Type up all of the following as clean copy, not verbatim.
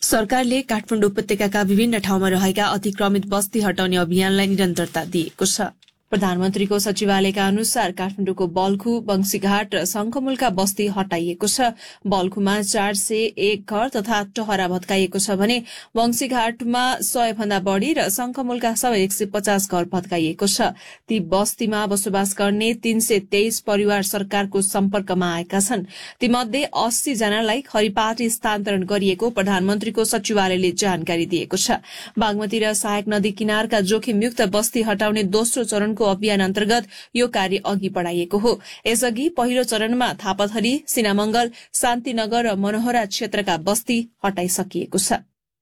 सरकारले काठमाडौँ उपत्यकाका विभिन्न ठाउँमा रहेका अतिक्रमित बस्ती हटाउने अभियानलाई निरन्तरता दिएको छ। प्रधानमन्त्रीको सचिवालयका अनुसार काठमाडौँको बल्खु, बंशीघाट र शंखमूलका बस्ती हटाइएको छ। बल्खुमा 401 घर तथा टहरा भत्काइएको छ भने बंशीघाटमा 100 भन्दा बढ़ी र शंखमूलका सबै 150 घर भत्काइएको छ। ती बस्तीमा बसोबास गर्ने 323 परिवार सरकारको सम्पर्कमा आएका छन्। तीमध्ये 80 जनालाई खरिपाटी स्थानान्तरण गरिएको प्रधानमन्त्रीको सचिवालयले जानकारी दिएको छ। बागमती र सहायक नदी किनारका जोखिमयुक्त बस्ती हटाउने दोस्रो चरणको अभियान अन्तर्गत यो कार्य अघि बढ़ाइएको हो। यसअघि पहिलो चरणमा थापाथली, सिनामंगल, शान्तिनगर र मनोहरा क्षेत्रका बस्ती हटाइसकिएको छ।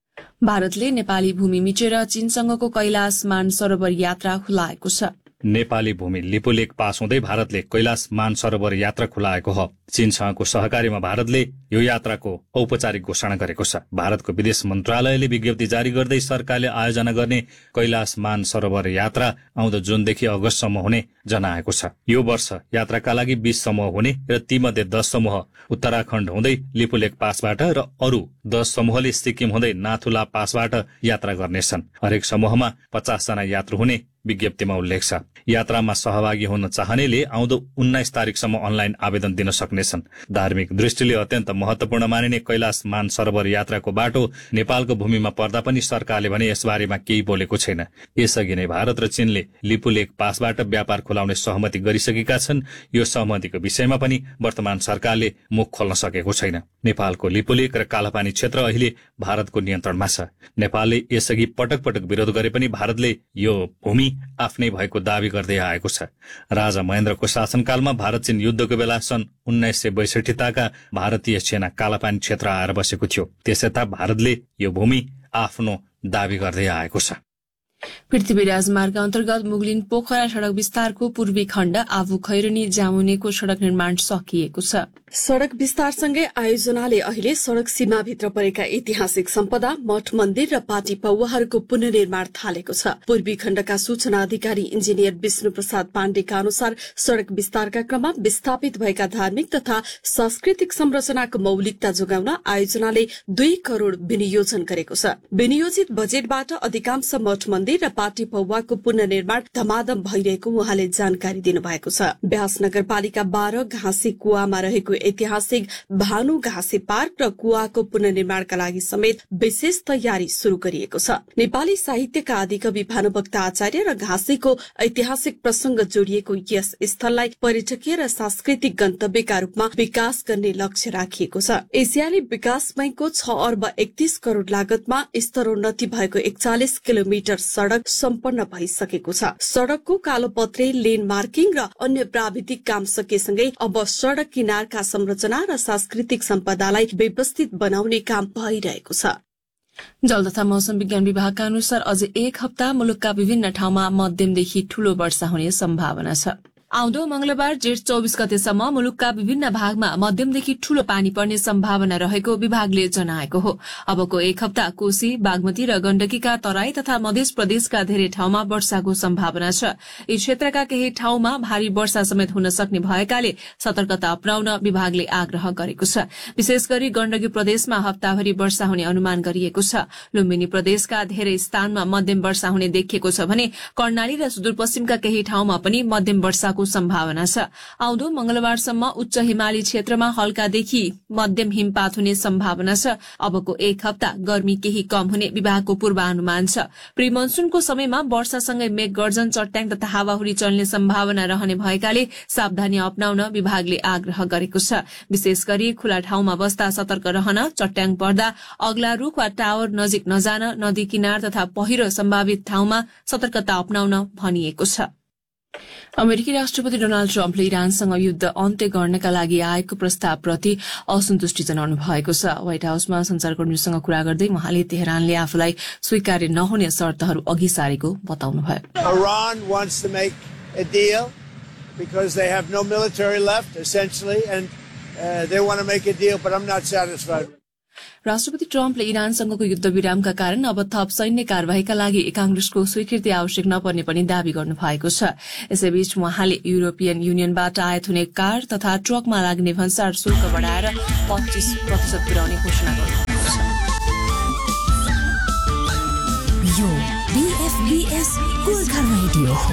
भारतले नेपाली भूमि मिचेर चीनसँगको कैलाश मानसरोवर यात्रा खुलाएको छ। नेपाली भूमि लिपुलेक पास हुँदै भारतले कैलाश मानसरोवर यात्रा खुलाएको हो। चीनसँगको सहकार्यमा भारतले यो यात्राको औपचारिक घोषणा गरेको छ। भारतको विदेश मन्त्रालयले विज्ञप्ति जारी गर्दै सरकारले आयोजना गर्ने कैलाश मानसरोवर यात्रा आउँदो जुनदेखि अगस्तसम्म हुने जनाएको छ। यो वर्ष यात्राका लागि 20 समूह हुने र तीमध्ये 10 समूह उत्तराखण्ड हुँदै लिपुलेक पासबाट र अरू 10 समूहले सिक्किम हुँदै नाथुला पासबाट यात्रा गर्नेछन्। हरेक समूहमा 50 जना यात्रु हुने विज्ञप्तिमा उल्लेख छ। यात्रामा सहभागी हुन चाहनेले आउँदो 19 तारिकसम्म अनलाइन आवेदन दिन सक्नेछन्। धार्मिक दृष्टिले अत्यन्त महत्वपूर्ण मानिने कैलाश मानसरोवर यात्राको बाटो नेपालको भूमिमा पर्दा पनि सरकारले भने यसबारेमा केही बोलेको छैन। यसअघि नै भारत र चीनले लिपुलेक पासबाट व्यापार खुलाउने सहमति गरिसकेका छन्। यो सहमतिको विषयमा पनि वर्तमान सरकारले मुख खोल्न सकेको छैन। नेपालको लिपुलेक र कालापानी क्षेत्र अहिले भारतको नियन्त्रणमा छ। नेपालले यसअघि पटक पटक विरोध गरे पनि भारतले यो भूमि आफ्नै भएको दावी गर्दै आएको छ। राजा महेन्द्रको शासनकालमा भारत चीन युद्धको बेला सन् 1962 ताका भारतीय सेना कालापानी क्षेत्र आएर बसेको थियो। त्यसयता भारतले यो भूमि आफ्नो दावी गर्दै आएको छ। पृथ्वी राजमार्ग अन्तर्गत मुगलिन पोखरा सड़क विस्तारको पूर्वी खण्ड आफू खैरनी जामुनेको सड़क निर्माण सकिएको छ। सड़क विस्तारसँगै आयोजनाले अहिले सड़क सीमाभित्र परेका ऐतिहासिक सम्पदा, मठ मन्दिर र पाटी पौवाहरूको पुनर्निर्माण थालेको छ। पूर्वी खण्डका सूचना अधिकारी इन्जिनियर विष्णु प्रसाद पाण्डेका अनुसार सड़क विस्तारका क्रममा विस्थापित भएका धार्मिक तथा सांस्कृतिक संरचनाको मौलिकता जोगाउन आयोजनाले 2 करोड़ विनियोजन गरेको छ। विनियोजित बजेटबाट अधिकांश मठ मन्दिर र पाटी पौवाको पुनर्निर्माण धमाधम भइरहेको उहाँले जानकारी दिनुभएको छ। ब्यास नगरपालिका 12 घाँसी कुवामा रहेको ऐतिहासिक भानु घाँसी पार्क र कुवाको पुनर्निर्माणका लागि समेत विशेष तयारी शुरू गरिएको छ। नेपाली साहित्यका आदिकवि भानुभक्त आचार्य र घाँसीको ऐतिहासिक प्रसंग जोडिएको यस स्थललाई पर्यटकीय र सांस्कृतिक गन्तव्यका रूपमा विकास गर्ने लक्ष्य राखिएको छ। एसियाली विकास बैंकको 6 अर्ब 31 करोड़ लागतमा स्तरोन्नति भएको 41 किलोमिटर सड़क सम्पन्न भइसकेको छ। सड़कको कालोपत्रे, लेन मार्किङ र अन्य प्राविधिक काम सकेसँगै अब सड़क किनारका संरचना र सांस्कृतिक सम्पदालाई व्यवस्थित बनाउने काम भइरहेको छ। जल तथा मौसम विज्ञान विभागका अनुसार अझै 1 हप्ता मुलुकका विभिन्न ठाउँमा मध्यमदेखि ठूलो वर्षा हुने सम्भावना छ। आउँदो मंगलबार जेठ 24 गतेसम्म मुलुकका विभिन्न भागमा मध्यमदेखि ठूलो पानी पर्ने सम्भावना रहेको विभागले जनाएको हो। अबको 1 हप्ता कोशी, बागमती र गण्डकीका तराई तथा मध्य प्रदेशका धेरै ठाउँमा वर्षाको सम्भावना छ। यी क्षेत्रका केही ठाउँमा भारी वर्षा समेत हुन सक्ने भएकाले सतर्कता अपनाउन विभागले आग्रह गरेको छ। विशेष गरी गण्डकी प्रदेशमा हप्ताभरि वर्षा हुने अनुमान गरिएको छ। लुम्बिनी प्रदेशका धेरै स्थानमा मध्यम वर्षा हुने देखिएको छ भने कर्णाली र सुदूरपश्चिमका केही ठाउँमा पनि मध्यम वर्षाको सम्भावना छ। आउँदो मंगलबारसम्म उच्च हिमाली क्षेत्रमा हल्कादेखि मध्यम हिमपात हुने सम्भावना छ। अबको 1 हप्ता गर्मी केही कम हुने विभागको पूर्वानुमान छ। प्री मनसूनको समयमा वर्षासँगै मेघ गर्जन, चट्याङ तथा हावाहुरी चल्ने सम्भावना रहने भएकाले सावधानी अपनाउन विभागले आग्रह गरेको छ। विशेष गरी खुला ठाउँमा बस्दा सतर्क रहन, चट्याङ पर्दा अग्ला रूख वा टावर नजिक नजान, नदी किनार तथा पहिरो सम्भावित ठाउँमा सतर्कता अपनाउन भनिएको छ। अमेरिकी राष्ट्रपति डोनाल्ड ट्रम्पले इरानसँग युद्ध अन्त्य गर्नका लागि आएको प्रस्तावप्रति असन्तुष्टि जनाउनु भएको छ। व्हाइट हाउसमा संचारकर्मीसँग कुरा गर्दै उहाँले तेहरानले आफूलाई स्वीकार्य नहुने शर्तहरू अघि सारेको बताउनुभयो। Iran wants to make a deal because they have no military left essentially and they want to make a deal but I'm not satisfied. राष्ट्रपति ट्रम्पले इरानसँगको युद्ध विरामका कारण अब थप सैन्य कार्यवाहीका लागि कांग्रेसको स्वीकृति आवश्यक नपर्ने पनि दावी गर्नु भएको छ। यसैबीच उहाँले युरोपियन युनियनबाट आयात हुने कार तथा ट्रकमा लाग्ने भन्सार शुल्क बढाएर 25% पुर्याउने घोषणा गर्नुभएको छ। यो BFBS गोर्खा रेडियो